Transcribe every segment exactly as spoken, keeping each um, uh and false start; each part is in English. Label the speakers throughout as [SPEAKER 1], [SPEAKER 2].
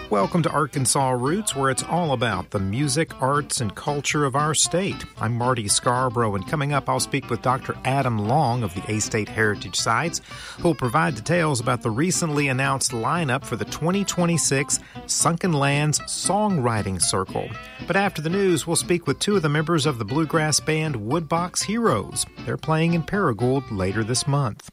[SPEAKER 1] Welcome to Arkansas Roots, where it's all about the music, arts, and culture of our state. I'm Marty Scarborough, and coming up, I'll speak with Doctor Adam Long of the A-State Heritage Sites, who will provide details about the recently announced lineup for the twenty twenty-six Sunken Lands Songwriting Circle. But after the news, we'll speak with two of the members of the bluegrass band Woodbox Heroes. They're playing in Paragould later this month.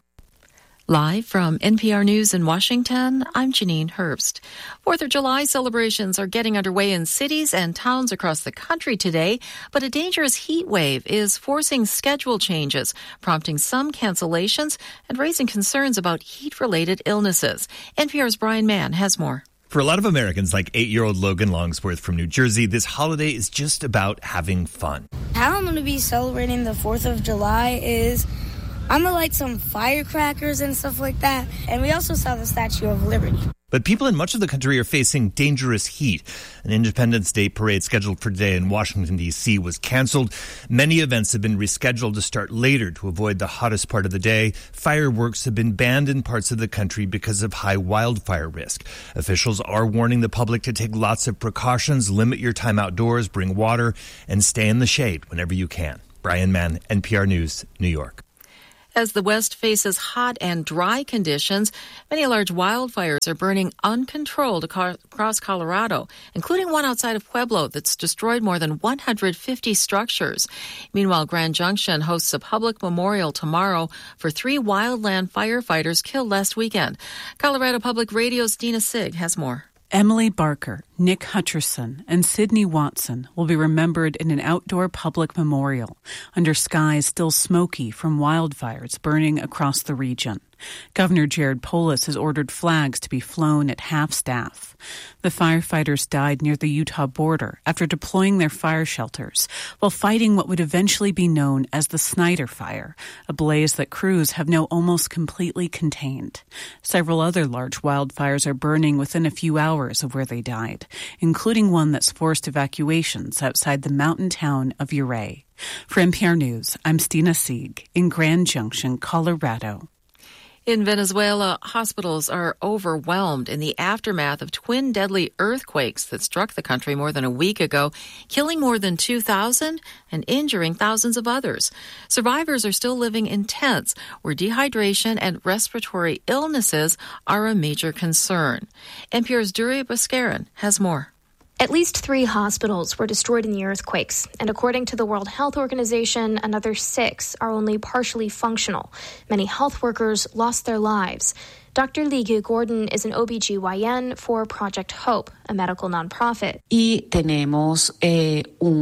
[SPEAKER 2] Live from N P R News in Washington, I'm Janine Herbst. Fourth of July celebrations are getting underway in cities and towns across the country today, but a dangerous heat wave is forcing schedule changes, prompting some cancellations and raising concerns about heat-related illnesses. N P R's Brian Mann has more.
[SPEAKER 3] For a lot of Americans, like eight-year-old Logan Longsworth from New Jersey, this holiday is just about having fun.
[SPEAKER 4] How I'm going to be celebrating the fourth of July is I'm going to light some firecrackers and stuff like that. And we also saw the Statue of Liberty.
[SPEAKER 3] But people in much of the country are facing dangerous heat. An Independence Day parade scheduled for today in Washington, D C was canceled. Many events have been rescheduled to start later to avoid the hottest part of the day. Fireworks have been banned in parts of the country because of high wildfire risk. Officials are warning the public to take lots of precautions, limit your time outdoors, bring water, and stay in the shade whenever you can. Brian Mann, N P R News, New York.
[SPEAKER 2] As the West faces hot and dry conditions, many large wildfires are burning uncontrolled across Colorado, including one outside of Pueblo that's destroyed more than one hundred fifty structures. Meanwhile, Grand Junction hosts a public memorial tomorrow for three wildland firefighters killed last weekend. Colorado Public Radio's Dina Sig has more.
[SPEAKER 5] Emily Barker, Nick Hutcherson, and Sidney Watson will be remembered in an outdoor public memorial under skies still smoky from wildfires burning across the region. Governor Jared Polis has ordered flags to be flown at half-staff. The firefighters died near the Utah border after deploying their fire shelters while fighting what would eventually be known as the Snyder Fire, a blaze that crews have now almost completely contained. Several other large wildfires are burning within a few hours of where they died, including one that's forced evacuations outside the mountain town of Ouray. For N P R News, I'm Stina Sieg in Grand Junction, Colorado.
[SPEAKER 2] In Venezuela, hospitals are overwhelmed in the aftermath of twin deadly earthquakes that struck the country more than a week ago, killing more than two thousand and injuring thousands of others. Survivors are still living in tents where dehydration and respiratory illnesses are a major concern. N P R's Duri Bhaskaran has more.
[SPEAKER 6] At least three hospitals were destroyed in the earthquakes, and according to the World Health Organization, another six are only partially functional. Many health workers lost their lives. Doctor Ligue Gordon is an O B G Y N for Project Hope, a medical nonprofit.
[SPEAKER 7] Y tenemos eh,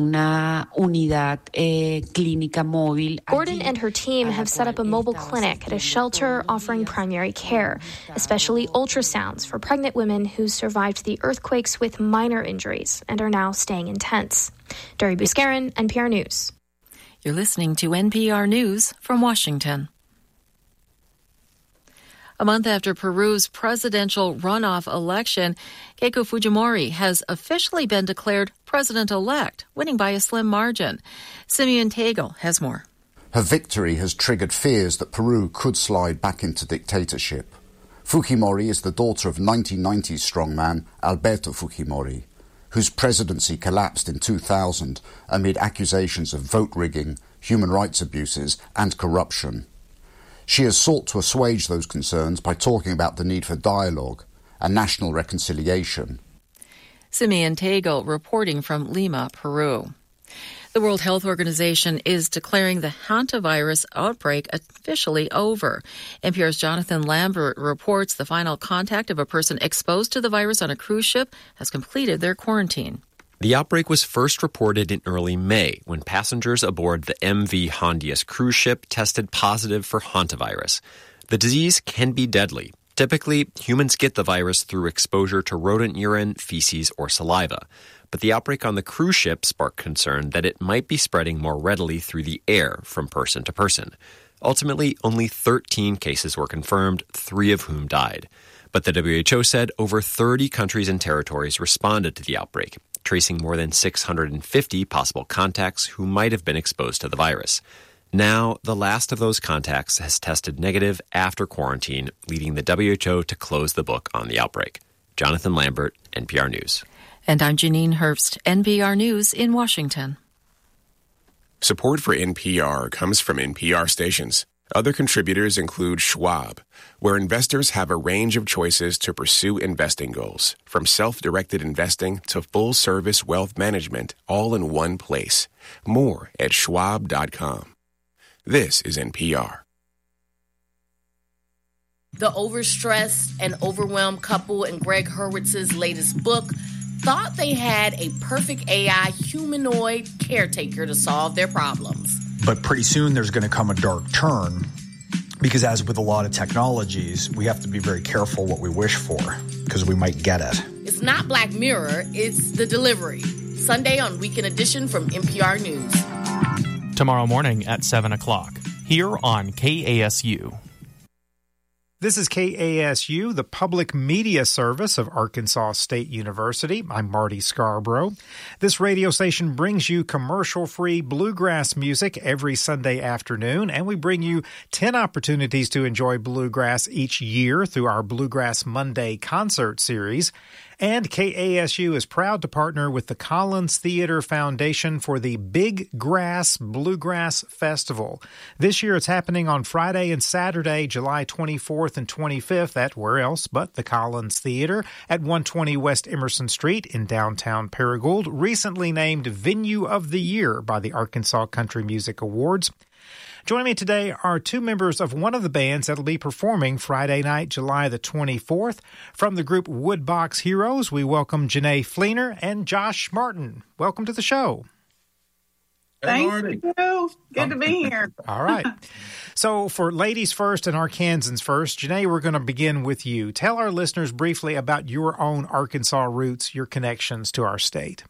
[SPEAKER 7] una unidad eh, clínica móvil.
[SPEAKER 6] Gordon and her team have set up a mobile clinic at a shelter offering primary care, especially ultrasounds for pregnant women who survived the earthquakes with minor injuries and are now staying in tents. Duri Bhaskaran, N P R News.
[SPEAKER 2] You're listening to N P R News from Washington. A month after Peru's presidential runoff election, Keiko Fujimori has officially been declared president-elect, winning by a slim margin. Simeon Tegel has more.
[SPEAKER 8] Her victory has triggered fears that Peru could slide back into dictatorship. Fujimori is the daughter of nineteen nineties strongman Alberto Fujimori, whose presidency collapsed in two thousand amid accusations of vote rigging, human rights abuses and corruption. She has sought to assuage those concerns by talking about the need for dialogue and national reconciliation.
[SPEAKER 2] Simeon Tegel reporting from Lima, Peru. The World Health Organization is declaring the hantavirus outbreak officially over. N P R's Jonathan Lambert reports the final contact of a person exposed to the virus on a cruise ship has completed their quarantine.
[SPEAKER 9] The outbreak was first reported in early May when passengers aboard the M V Hondius cruise ship tested positive for hantavirus. The disease can be deadly. Typically, humans get the virus through exposure to rodent urine, feces, or saliva. But the outbreak on the cruise ship sparked concern that it might be spreading more readily through the air from person to person. Ultimately, only thirteen cases were confirmed, three of whom died. But the W H O said over thirty countries and territories responded to the outbreak, tracing more than six hundred fifty possible contacts who might have been exposed to the virus. Now, the last of those contacts has tested negative after quarantine, leading the W H O to close the book on the outbreak. Jonathan Lambert, N P R News.
[SPEAKER 2] And I'm Janine Herbst, N P R News in Washington.
[SPEAKER 10] Support for N P R comes from N P R stations. Other contributors include Schwab, where investors have a range of choices to pursue investing goals, from self-directed investing to full-service wealth management, all in one place. More at schwab dot com. This is N P R.
[SPEAKER 11] The overstressed and overwhelmed couple in Greg Hurwitz's latest book thought they had a perfect A I humanoid caretaker to solve their problems.
[SPEAKER 12] But pretty soon there's going to come a dark turn, because as with a lot of technologies, we have to be very careful what we wish for, because we might get it.
[SPEAKER 11] It's not Black Mirror, it's The Delivery. Sunday on Weekend Edition from N P R News.
[SPEAKER 13] Tomorrow morning at seven o'clock, here on K A S U.
[SPEAKER 1] This is K A S U, the public media service of Arkansas State University. I'm Marty Scarborough. This radio station brings you commercial-free bluegrass music every Sunday afternoon, and we bring you ten opportunities to enjoy bluegrass each year through our Bluegrass Monday concert series. And K A S U is proud to partner with the Collins Theater Foundation for the Big Grass Bluegrass Festival. This year it's happening on Friday and Saturday, July twenty-fourth and twenty-fifth at where else but the Collins Theater at one twenty West Emerson Street in downtown Paragould, recently named Venue of the Year by the Arkansas Country Music Awards. Joining me today are two members of one of the bands that will be performing Friday night, July the twenty-fourth. From the group Woodbox Heroes, we welcome Janae Fleener and Josh Martin. Welcome to the show.
[SPEAKER 14] Thank you. Good to be here.
[SPEAKER 1] All right. So for ladies first and Arkansans first, Janae, we're going to begin with you. Tell our listeners briefly about your own Arkansas roots, your connections to our state.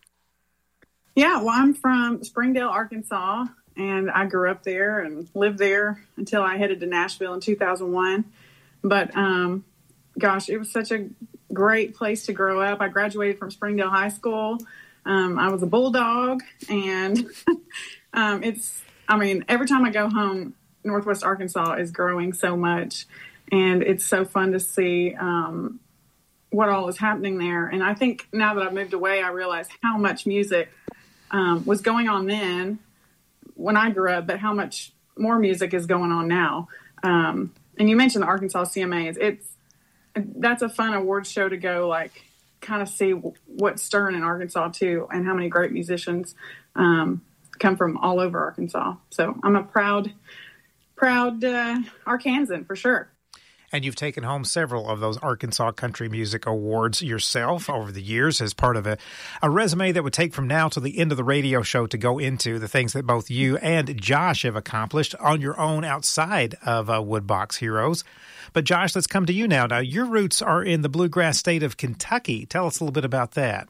[SPEAKER 14] Yeah, well, I'm from Springdale, Arkansas. And I grew up there and lived there until I headed to Nashville in two thousand one. But, um, gosh, it was such a great place to grow up. I graduated from Springdale High School. Um, I was a bulldog. And um, it's, I mean, every time I go home, Northwest Arkansas is growing so much. And it's so fun to see um, what all is happening there. And I think now that I've moved away, I realize how much music um, was going on then when I grew up, but how much more music is going on now. Um, and you mentioned the Arkansas C M As. It's, that's a fun awards show to go, like, kind of see what's stirring in Arkansas too, and how many great musicians um, come from all over Arkansas. So I'm a proud, proud uh, Arkansan for sure.
[SPEAKER 1] And you've taken home several of those Arkansas Country Music Awards yourself over the years as part of a, a resume that would take from now to the end of the radio show to go into the things that both you and Josh have accomplished on your own outside of uh, Woodbox Heroes. But Josh, let's come to you now. Now, your roots are in the bluegrass state of Kentucky. Tell us a little bit about that.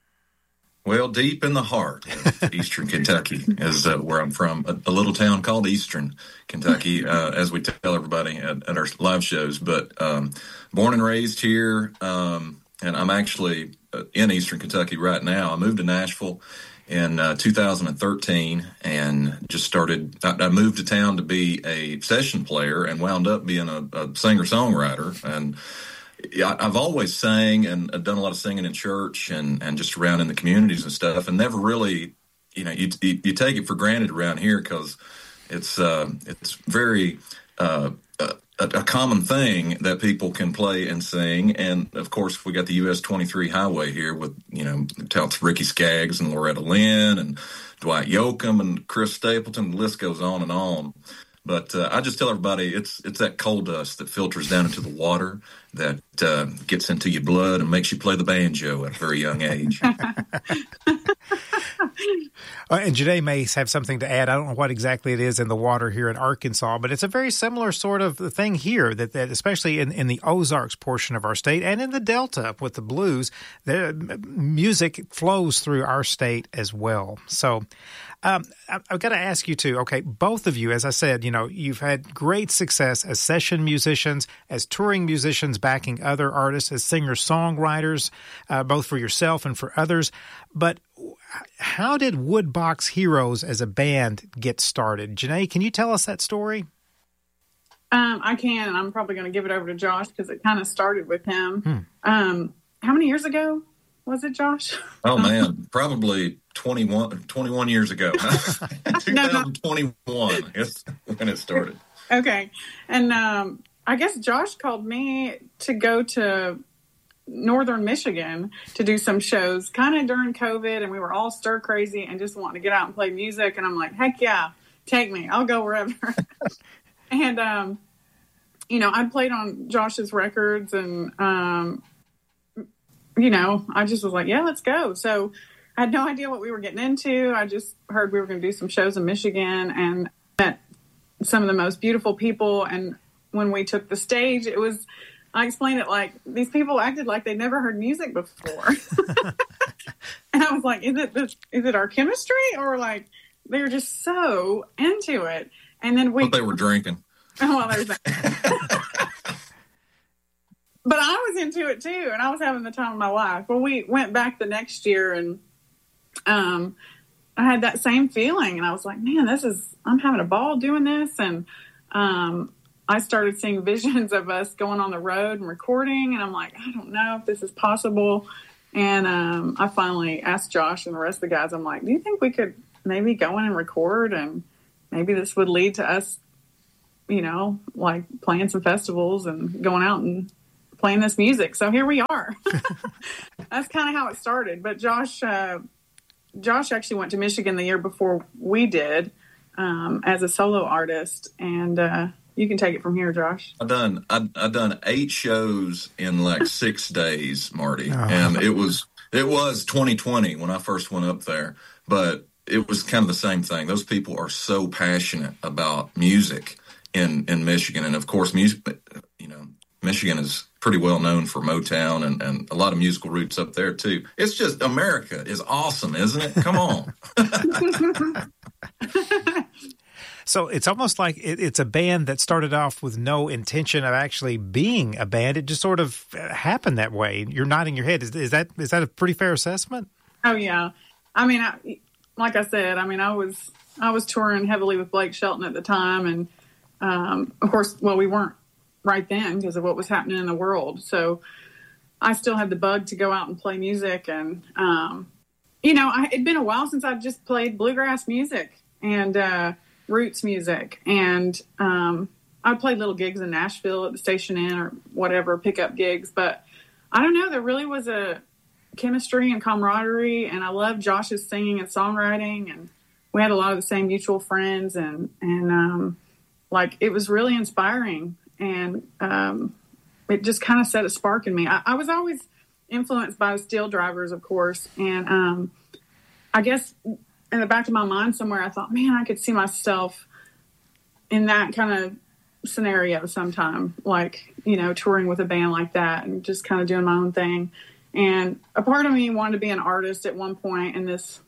[SPEAKER 15] Well, deep in the heart of Eastern Kentucky is uh, where I'm from, a, a little town called Eastern Kentucky, uh, as we tell everybody at, at our live shows. But um, born and raised here, um, and I'm actually uh, in Eastern Kentucky right now. I moved to Nashville in uh, two thousand thirteen and just started, I, I moved to town to be a session player and wound up being a, a singer-songwriter. And I've always sang and done a lot of singing in church and, and just around in the communities and stuff, and never really, you know, you you, you take it for granted around here because it's uh, it's very uh, a, a common thing that people can play and sing. And of course, we got the U S twenty-three highway here with, you know, Ricky Skaggs and Loretta Lynn and Dwight Yoakam and Chris Stapleton. The list goes on and on. But uh, I just tell everybody it's it's that coal dust that filters down into the water that uh, gets into your blood and makes you play the banjo at a very young age.
[SPEAKER 1] Uh, and Janae may have something to add. I don't know what exactly it is in the water here in Arkansas, but it's a very similar sort of thing here, that, that especially in, in the Ozarks portion of our state and in the Delta with the blues, the music flows through our state as well. So um, I, I've got to ask you too, okay, both of you, as I said, you know, you've had great success as session musicians, as touring musicians backing other artists, as singer-songwriters, uh, both for yourself and for others. But how did Woodbox Heroes as a band get started? Janae, can you tell us that story?
[SPEAKER 14] Um, I can, and I'm probably going to give it over to Josh because it kind of started with him. Hmm. Um, how many years ago was it, Josh?
[SPEAKER 15] Oh, man, probably twenty-one, twenty-one years ago. twenty twenty-one is when it started.
[SPEAKER 14] Okay. And um, I guess Josh called me to go to Northern Michigan to do some shows kind of during COVID, and we were all stir crazy and just wanting to get out and play music. And I'm like, heck yeah, take me. I'll go wherever. And, um, you know, I played on Josh's records and, um, you know, I just was like, yeah, let's go. So I had no idea what we were getting into. I just heard we were going to do some shows in Michigan and met some of the most beautiful people. And when we took the stage, it was, I explained it like these people acted like they'd never heard music before. And I was like, is it this, is it our chemistry, or like they're just so into it? And then we,
[SPEAKER 15] but they were drinking.
[SPEAKER 14] Oh, well, there's that. But I was into it too, and I was having the time of my life. Well, we went back the next year, and um, I had that same feeling, and I was like, man, this is, I'm having a ball doing this. And um, I started seeing visions of us going on the road and recording, and I'm like, I don't know if this is possible. And um, I finally asked Josh and the rest of the guys, I'm like, do you think we could maybe go in and record, and maybe this would lead to us, you know, like playing some festivals and going out and playing this music. So here we are. That's kind of how it started. But Josh, uh, Josh actually went to Michigan the year before we did um, as a solo artist. And uh, you can take it from here, Josh.
[SPEAKER 15] I done I I done eight shows in like six days, Marty, oh. and it was it was twenty twenty when I first went up there. But it was kind of the same thing. Those people are so passionate about music in in Michigan, and of course, music. You know, Michigan is pretty well known for Motown and, and a lot of musical roots up there, too. It's just America is awesome, isn't it? Come on.
[SPEAKER 1] So it's almost like it, it's a band that started off with no intention of actually being a band. It just sort of happened that way. You're nodding your head. Is, is that is that a pretty fair assessment?
[SPEAKER 14] Oh, yeah. I mean, I, like I said, I mean, I was I was touring heavily with Blake Shelton at the time. And, um, of course, well, we weren't right then because of what was happening in the world. So I still had the bug to go out and play music. And, um, you know, I, it'd been a while since I just played bluegrass music and uh, roots music. And um, I played little gigs in Nashville at the Station Inn or whatever, pickup gigs. But I don't know, there really was a chemistry and camaraderie. And I loved Josh's singing and songwriting. And we had a lot of the same mutual friends. And, and um, like, it was really inspiring. And um, it just kind of set a spark in me. I, I was always influenced by the Steel Drivers, of course. And um, I guess in the back of my mind somewhere, I thought, man, I could see myself in that kind of scenario sometime, like, you know, touring with a band like that and just kind of doing my own thing. And a part of me wanted to be an artist at one point in this,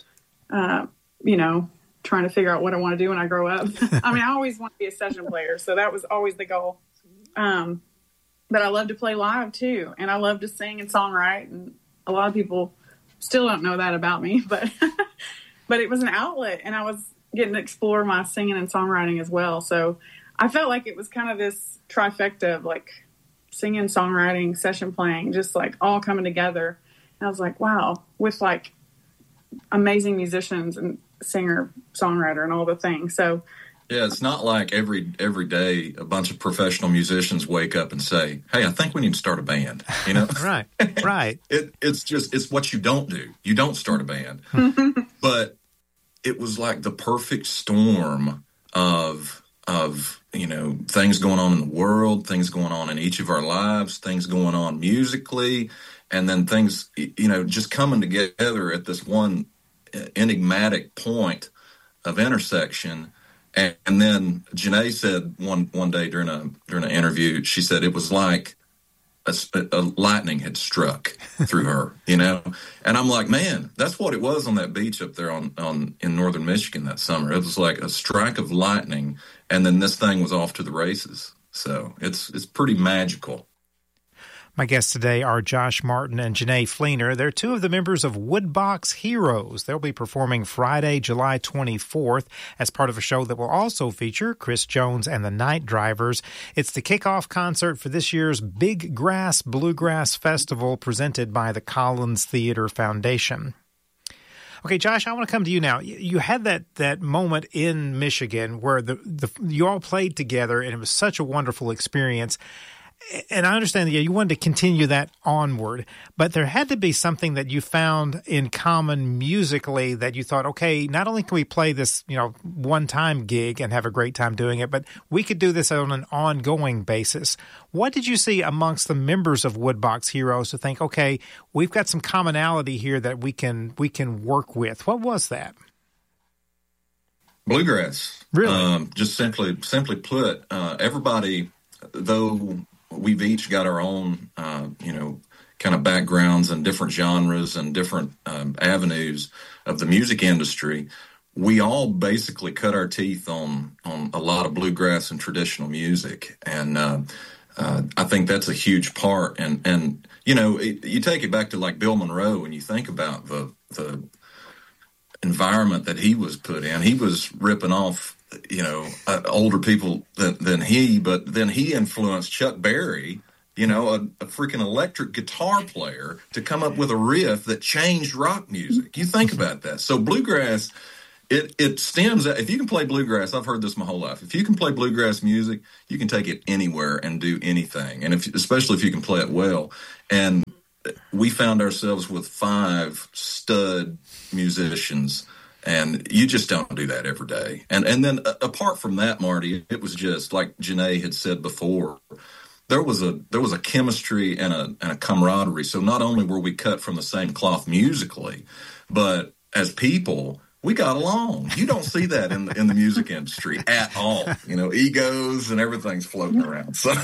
[SPEAKER 14] uh, you know, trying to figure out what I want to do when I grow up. I mean, I always want to be a session player, so that was always the goal. Um, but I love to play live too, and I love to sing and songwrite. And a lot of people still don't know that about me, but but it was an outlet, and I was getting to explore my singing and songwriting as well. So I felt like it was kind of this trifecta of like singing, songwriting, session playing, just like all coming together. And I was like, wow, with like amazing musicians and singer, songwriter, and all the things. So
[SPEAKER 15] yeah, it's not like every every day a bunch of professional musicians wake up and say, hey, I think we need to start a band, you know?
[SPEAKER 1] Right, right.
[SPEAKER 15] it, it's just, it's what you don't do. You don't start a band. But it was like the perfect storm of, of, you know, things going on in the world, things going on in each of our lives, things going on musically, and then things, you know, just coming together at this one enigmatic point of intersection. And, and then Janae said one one day during a during an interview, she said it was like a, a lightning had struck through her, you know. And I'm like, man, that's what it was on that beach up there on, on in northern Michigan that summer. It was like a strike of lightning, and then this thing was off to the races. So it's it's pretty magical.
[SPEAKER 1] My guests today are Josh Martin and Janae Fleener. They're two of the members of Woodbox Heroes. They'll be performing Friday, July twenty-fourth as part of a show that will also feature Chris Jones and the Night Drivers. It's the kickoff concert for this year's Big Grass Bluegrass Festival presented by the Collins Theater Foundation. Okay, Josh, I want to come to you now. You had that, that moment in Michigan where the, the you all played together, and it was such a wonderful experience. And I understand that you wanted to continue that onward, but there had to be something that you found in common musically that you thought, okay, not only can we play this, you know, one-time gig and have a great time doing it, but we could do this on an ongoing basis. What did you see amongst the members of Woodbox Heroes to think, okay, we've got some commonality here that we can we can work with? What was that?
[SPEAKER 15] Bluegrass.
[SPEAKER 1] Really?
[SPEAKER 15] Um, just simply simply put, uh, everybody, though we've each got our own, uh, you know, kind of backgrounds and different genres and different um, avenues of the music industry, we all basically cut our teeth on on a lot of bluegrass and traditional music. And uh, uh, I think that's a huge part. And, and you know, it, you take it back to like Bill Monroe and you think about the the environment that he was put in. He was ripping off, you know, uh, older people than, than he, but then he influenced Chuck Berry, you know, a, a freaking electric guitar player, to come up with a riff that changed rock music. You think about that. So bluegrass, it it stems out. If you can play bluegrass, I've heard this my whole life. If you can play bluegrass music, you can take it anywhere and do anything, and if especially if you can play it well. And we found ourselves with five stud musicians. And you just don't do that every day. And and then uh, apart from that, Marty, it was just like Janae had said before. There was a there was a chemistry and a and a camaraderie. So not only were we cut from the same cloth musically, but as people, we got along. You don't see that in the in the music industry at all. You know, egos and everything's floating around. So,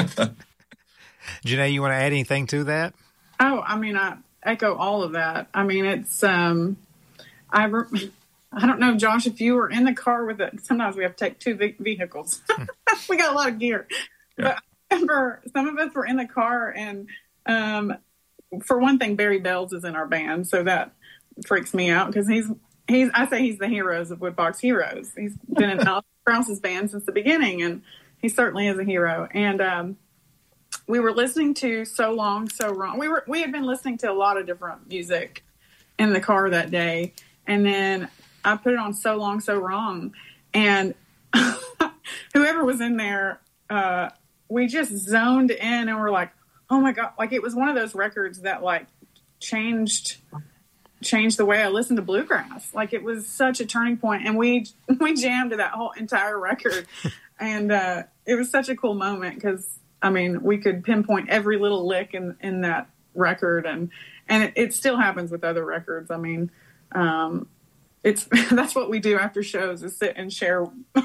[SPEAKER 1] Janae, you want to add anything to that?
[SPEAKER 14] Oh, I mean, I echo all of that. I mean, it's. Um, I, re- I don't know, Josh, if you were in the car with it, sometimes we have to take two ve- vehicles. We got a lot of gear. Yeah. But I remember some of us were in the car, and um, for one thing, Barry Bells is in our band, so that freaks me out because he's, he's, I say he's the heroes of Woodbox Heroes. He's been in Al Krause's band since the beginning, and he certainly is a hero. And um, we were listening to So Long, So Wrong. We were we had been listening to a lot of different music in the car that day. And then I put it on So Long, So Wrong. And whoever was in there, uh, we just zoned in and we're like, oh my God. Like it was one of those records that like changed, changed the way I listened to bluegrass. Like it was such a turning point. And we, we jammed to that whole entire record. And uh, it was such a cool moment because, I mean, we could pinpoint every little lick in, in that record. And, and it, it still happens with other records. I mean, Um, it's that's what we do after shows is sit and share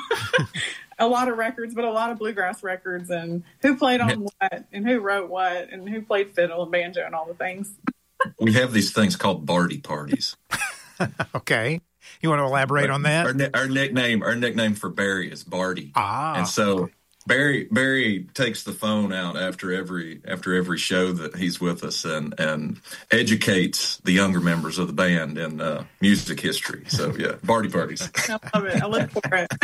[SPEAKER 14] a lot of records, but a lot of bluegrass records and who played on what and who wrote what and who played fiddle and banjo and all the things.
[SPEAKER 15] We have these things called Barty parties.
[SPEAKER 1] Okay. You want to elaborate
[SPEAKER 15] our,
[SPEAKER 1] on that?
[SPEAKER 15] Our, our nickname, our nickname for Barry is Barty.
[SPEAKER 1] Ah.
[SPEAKER 15] And so Barry Barry takes the phone out after every after every show that he's with us and, and educates the younger members of the band in uh, music history. So yeah, Barty parties.
[SPEAKER 14] I love it. I look for it.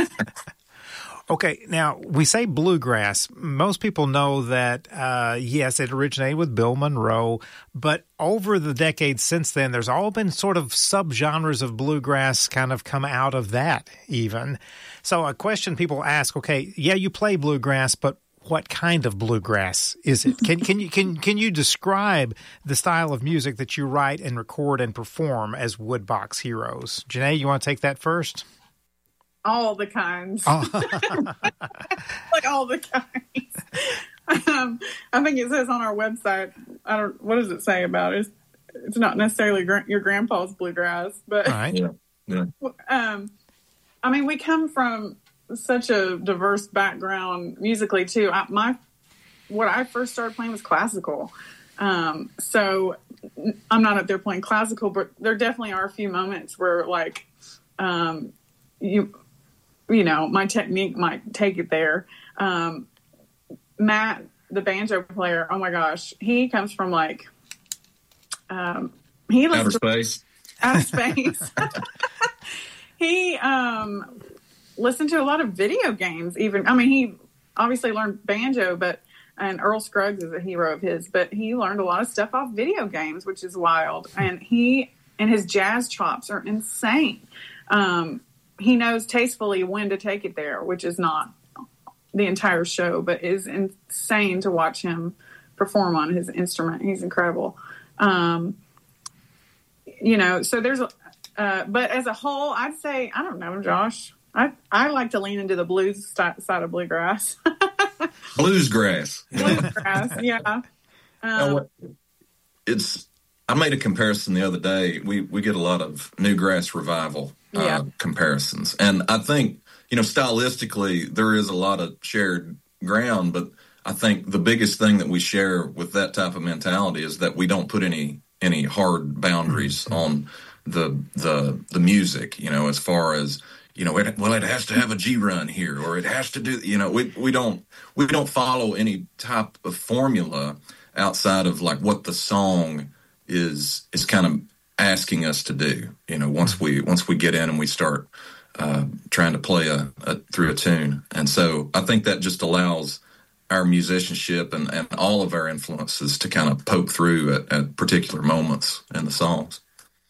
[SPEAKER 1] Okay, now we say bluegrass. Most people know that, uh, yes, it originated with Bill Monroe, but over the decades since then, there's all been sort of subgenres of bluegrass kind of come out of that even. So a question people ask, okay, yeah, you play bluegrass, but what kind of bluegrass is it? Can can you can can you describe the style of music that you write and record and perform as Woodbox Heroes? Janae, you want to take that first?
[SPEAKER 14] All the kinds.
[SPEAKER 1] Oh.
[SPEAKER 14] Like all the kinds. Um, I think it says on our website, I don't, what does it say about it? It's, it's not necessarily gr- your grandpa's bluegrass, but
[SPEAKER 1] all right. Yeah.
[SPEAKER 15] Yeah.
[SPEAKER 14] Um, I mean, we come from such a diverse background musically too. I, my, what I first started playing was classical. Um, so I'm not up there playing classical, but there definitely are a few moments where like, um, you, you know, my technique might take it there. Um, Matt the banjo player, oh my gosh, he comes from like, um, he
[SPEAKER 15] outer
[SPEAKER 14] to,
[SPEAKER 15] space.
[SPEAKER 14] Outer space. He um, listened to a lot of video games. Even, I mean, he obviously learned banjo, but and Earl Scruggs is a hero of his. But he learned a lot of stuff off video games, which is wild. And he and his jazz chops are insane. Um, he knows tastefully when to take it there, which is not the entire show, but is insane to watch him perform on his instrument. He's incredible. Um, you know, so there's, uh, but as a whole, I'd say, I don't know, Josh, I, I like to lean into the blues side of bluegrass.
[SPEAKER 15] Bluesgrass.
[SPEAKER 14] Bluesgrass, yeah. Um,
[SPEAKER 15] it's, I made a comparison the other day. We, we get a lot of newgrass revival uh, yeah. comparisons. And I think, you know, stylistically, there is a lot of shared ground, but I think the biggest thing that we share with that type of mentality is that we don't put any any hard boundaries mm-hmm. on the the the music, you know, as far as, you know, it, well, it has to have a G run here, or it has to do, you know, we we don't we don't follow any type of formula outside of like what the song is is kind of asking us to do. You know, once we once we get in and we start uh, trying to play a, a through a tune, and so I think that just allows our musicianship and, and all of our influences to kind of poke through at, at particular moments in the songs.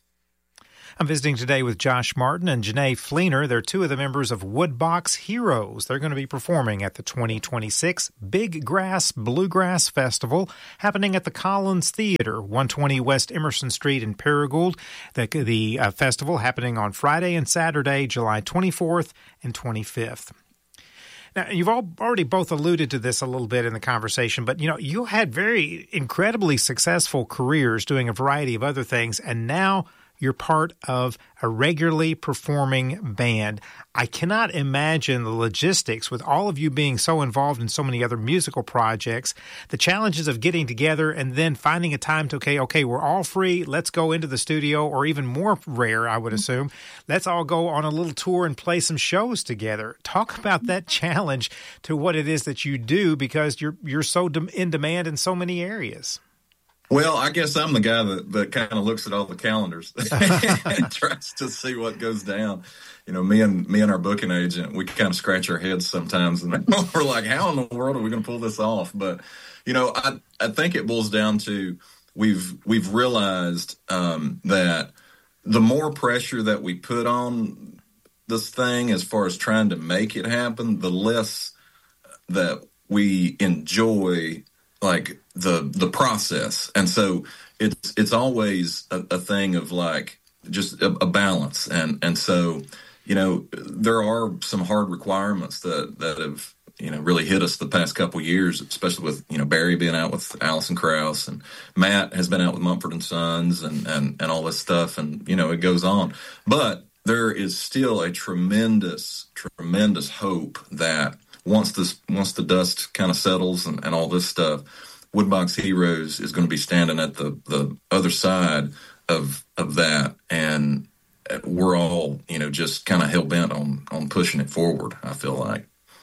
[SPEAKER 1] I'm visiting today with Josh Martin and Janae Fleener. They're two of the members of Woodbox Heroes. They're going to be performing at the twenty twenty-six Big Grass Bluegrass Festival happening at the Collins Theater, one twenty West Emerson Street in Paragould. The, the uh, festival happening on Friday and Saturday, July twenty-fourth and twenty-fifth. Now, you've all already both alluded to this a little bit in the conversation, but, you know, you had very incredibly successful careers doing a variety of other things, and now you're part of a regularly performing band. I cannot imagine the logistics with all of you being so involved in so many other musical projects, the challenges of getting together and then finding a time to, okay, okay, we're all free, let's go into the studio, or even more rare, I would assume, let's all go on a little tour and play some shows together. Talk about that challenge to what it is that you do, because you're you're so in demand in so many areas.
[SPEAKER 15] Well, I guess I'm the guy that, that kind of looks at all the calendars and tries to see what goes down. You know, me and me and our booking agent, we kind of scratch our heads sometimes, and we're like, how in the world are we going to pull this off? But, you know, I I think it boils down to we've we've realized um, that the more pressure that we put on this thing as far as trying to make it happen, the less that we enjoy like the the process. And so it's it's always a, a thing of like just a, a balance. And and so, you know, there are some hard requirements that that have, you know, really hit us the past couple of years, especially with, you know, Barry being out with Alison Krauss, and Matt has been out with Mumford and Sons, and and and all this stuff, and, you know, it goes on. But there is still a tremendous tremendous hope that once this once the dust kind of settles and, and all this stuff, Woodbox Heroes is going to be standing at the, the other side of of that, and we're all, you know, just kind of hell bent on on pushing it forward, I feel like.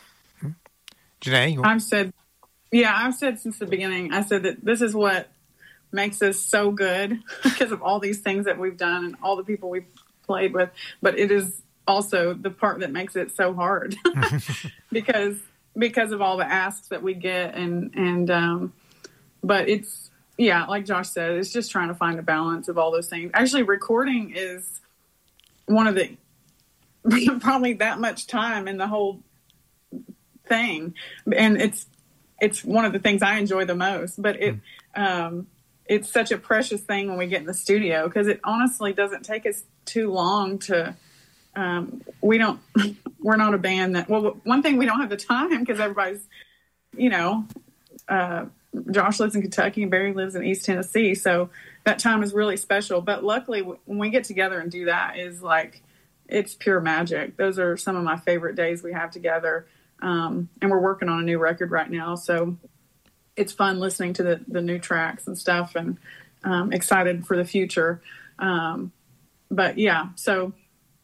[SPEAKER 1] Janae,
[SPEAKER 14] I've said, yeah, I've said since the beginning, I said that this is what makes us so good because of all these things that we've done and all the people we've played with, but it is also the part that makes it so hard because because of all the asks that we get, and and um but it's, yeah, like Josh said, it's just trying to find a balance of all those things. Actually, recording is one of the probably that much time in the whole thing, and it's it's one of the things I enjoy the most, but it um it's such a precious thing when we get in the studio, because it honestly doesn't take us too long to Um, we don't, we're not a band that, well, one thing, we don't have the time because everybody's, you know, uh, Josh lives in Kentucky and Barry lives in East Tennessee. So that time is really special. But luckily when we get together and do that, is like, it's pure magic. Those are some of my favorite days we have together. Um, and we're working on a new record right now. So it's fun listening to the, the new tracks and stuff, and um, excited for the future. Um, but yeah, so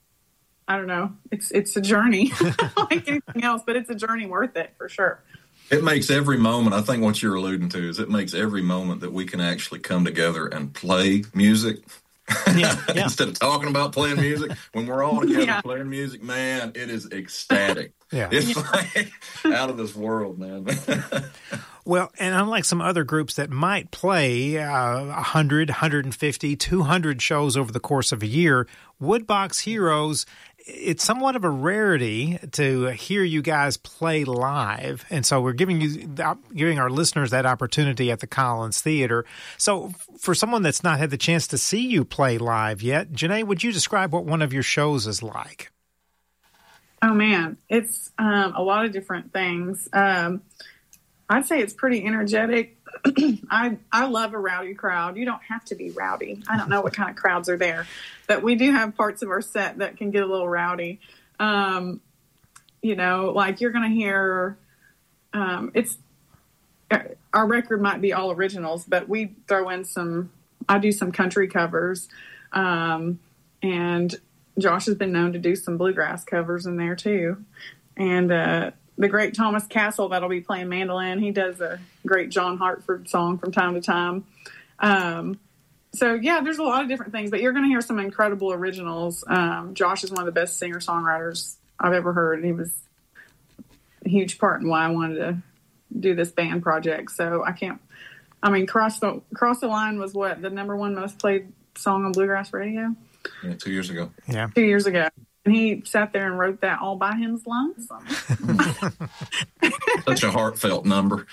[SPEAKER 14] I don't know. It's it's a journey like anything else, but it's a journey worth it for sure.
[SPEAKER 15] It makes every moment, I think what you're alluding to is it makes every moment that we can actually come together and play music.
[SPEAKER 1] Yeah, yeah.
[SPEAKER 15] Instead of talking about playing music, when we're all together
[SPEAKER 14] Yeah.
[SPEAKER 15] playing music, man, it is ecstatic.
[SPEAKER 1] Yeah.
[SPEAKER 15] It's like out of this world, man.
[SPEAKER 1] Well, and unlike some other groups that might play uh, one hundred, one hundred fifty, two hundred shows over the course of a year, Woodbox Heroes, it's somewhat of a rarity to hear you guys play live. And so we're giving you giving our listeners that opportunity at the Collins Theater. So for someone that's not had the chance to see you play live yet, Janae, would you describe what one of your shows is like?
[SPEAKER 14] Oh, man, it's um, a lot of different things. Um, I'd say it's pretty energetic. I I love a rowdy crowd. You don't have to be rowdy. I don't know what kind of crowds are there, but we do have parts of our set that can get a little rowdy. Um, you know, like you're going to hear, um, it's, our record might be all originals, but we throw in some, I do some country covers. Um, and Josh has been known to do some bluegrass covers in there too. And, uh, the great Thomas Castle that'll be playing mandolin. He does a great John Hartford song from time to time. Um, so yeah, there's a lot of different things, but you're going to hear some incredible originals. Um, Josh is one of the best singer-songwriters I've ever heard. And he was a huge part in why I wanted to do this band project. So I can't, I mean, Cross the, Cross the Line was what, the number one most played song on Bluegrass Radio?
[SPEAKER 15] Yeah, two years ago.
[SPEAKER 1] Yeah.
[SPEAKER 14] Two years ago. And he sat there and wrote that all by his lonesome.
[SPEAKER 15] Such a heartfelt number.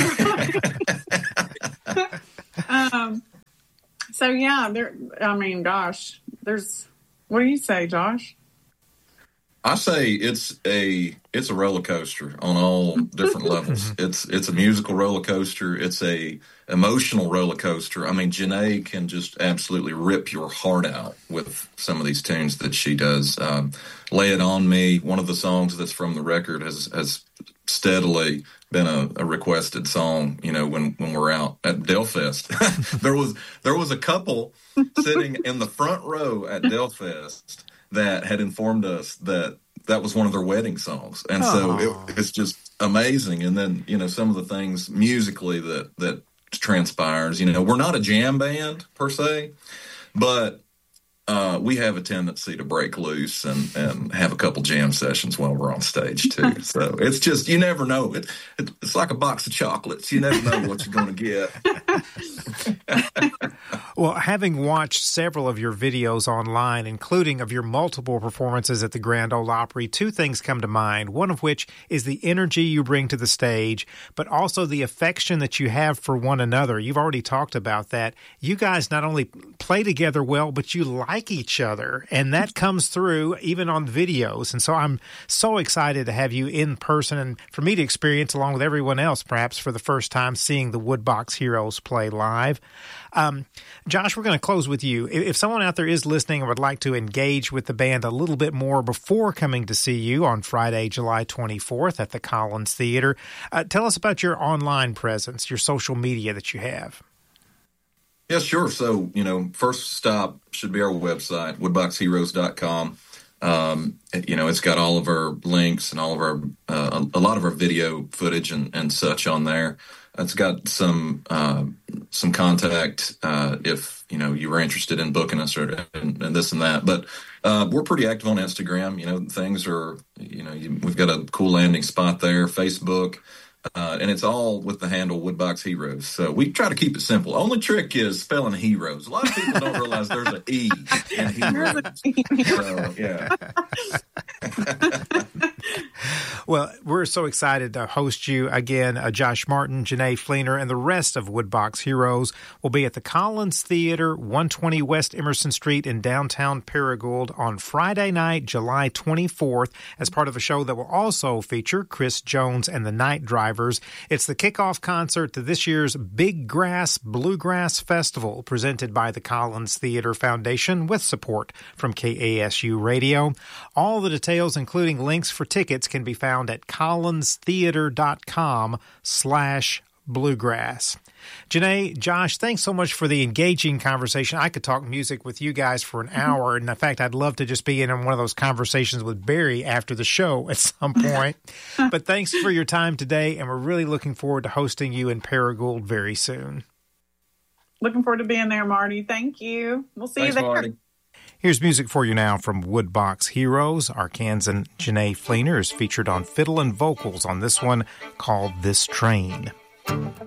[SPEAKER 14] um, so, yeah, there. I mean, gosh, there's, what do you say, Josh?
[SPEAKER 15] I say it's a it's a roller coaster on all different levels. It's it's a musical roller coaster. It's a emotional roller coaster. I mean, Janae can just absolutely rip your heart out with some of these tunes that she does. Um, Lay It On Me, one of the songs that's from the record, has has steadily been a, a requested song. You know, when when we're out at Delfest, there was there was a couple sitting in the front row at Delfest that had informed us that that was one of their wedding songs. And so it, it's just amazing. And then, you know, some of the things musically that, that transpires, you know, we're not a jam band per se, but uh, we have a tendency to break loose and, and have a couple jam sessions while we're on stage too. So it's just, you never know. It, it, it's like a box of chocolates. You never know what you're going to get.
[SPEAKER 1] Well, having watched several of your videos online, including of your multiple performances at the Grand Ole Opry, two things come to mind, one of which is the energy you bring to the stage, but also the affection that you have for one another. You've already talked about that. You guys not only play together well, but you like each other, and that comes through even on videos. And so I'm so excited to have you in person and for me to experience, along with everyone else, perhaps for the first time, seeing the Woodbox Heroes play live. Um, Josh, we're going to close with you. If someone out there is listening and would like to engage with the band a little bit more before coming to see you on Friday, July twenty-fourth at the Collins Theater, uh, tell us about your online presence, your social media that you have.
[SPEAKER 15] Yeah, sure. So, you know, first stop should be our website, woodbox heroes dot com. Um, you know, it's got all of our links and all of our, uh, a lot of our video footage and, and such on there. It's got some uh, some contact uh, if, you know, you were interested in booking us or and, and this and that. But uh, we're pretty active on Instagram. You know, things are, you know, you, we've got a cool landing spot there, Facebook. Uh, and it's all with the handle Woodbox Heroes. So we try to keep it simple. Only trick is spelling heroes. A lot of people don't realize there's an E in heroes. So, yeah.
[SPEAKER 1] Well, we're so excited to host you again. Uh, Josh Martin, Janae Fleener, and the rest of Woodbox Heroes will be at the Collins Theater, one twenty West Emerson Street in downtown Paragould on Friday night, July twenty-fourth, as part of a show that will also feature Chris Jones and the Night Drivers. It's the kickoff concert to this year's Big Grass Bluegrass Festival, presented by the Collins Theater Foundation with support from K A S U Radio. All the details, including links for tickets, can be found at collinstheater.com slash bluegrass. Janae, Josh, thanks so much for the engaging conversation. I could talk music with you guys for an hour, and in fact, I'd love to just be in one of those conversations with Barry after the show at some point. But thanks for your time today, and we're really looking forward to hosting you in Paragould very soon.
[SPEAKER 14] Looking forward to being there, Marty. Thank you. We'll see
[SPEAKER 15] Thanks,
[SPEAKER 14] you there.
[SPEAKER 15] Marty.
[SPEAKER 1] Here's music for you now from Woodbox Heroes. Arkansan Janae Fleener is featured on fiddle and vocals on this one called This Train.